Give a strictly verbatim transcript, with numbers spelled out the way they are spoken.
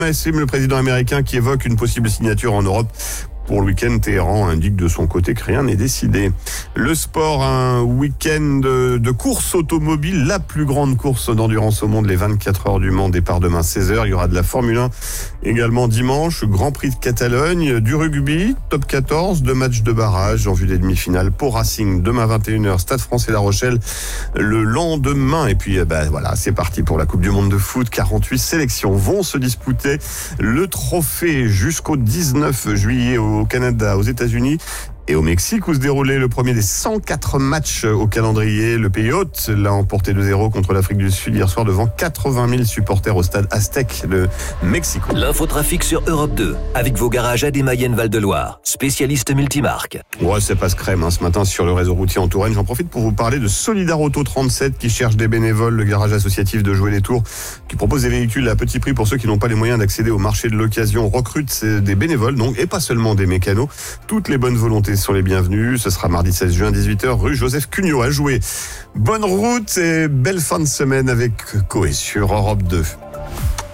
Nassim, le président américain, qui évoque une possible signature en Europe. Pour le week-end, Téhéran indique de son côté que rien n'est décidé. Le sport, un week-end de course automobile, la plus grande course d'endurance au monde, les vingt-quatre heures du Mans, départ demain seize heures. Il y aura de la Formule un également dimanche, Grand Prix de Catalogne, du rugby, top quatorze, deux matchs de barrage en vue des demi-finales. Pour Racing, demain vingt et une heures, Stade Français La Rochelle le lendemain. Et puis, ben voilà, c'est parti pour la Coupe du Monde de foot. quarante-huit sélections vont se disputer le trophée jusqu'au dix-neuf juillet au Canada, aux États-Unis et au Mexique, où se déroulait le premier des cent quatre matchs au calendrier. Le pays hôte l'a emporté deux zéro contre l'Afrique du Sud hier soir devant quatre-vingt mille supporters au stade Aztec de Mexico. L'infotrafic sur Europe deux, avec vos garages A D Mayenne Val-de-Loire, spécialiste multimarque. Ouais, ça passe crème hein, ce matin sur le réseau routier en Touraine. J'en profite pour vous parler de Solidar Auto trente-sept qui cherche des bénévoles, le garage associatif de Jouer les Tours, qui propose des véhicules à petit prix pour ceux qui n'ont pas les moyens d'accéder au marché de l'occasion. Recrute des bénévoles donc, et pas seulement des mécanos. Toutes les bonnes volontés sont les bienvenues. Ce sera mardi seize juin, dix-huit heures, rue Joseph Cugnot à Jouer. Bonne route et belle fin de semaine avec Coé sur Europe deux.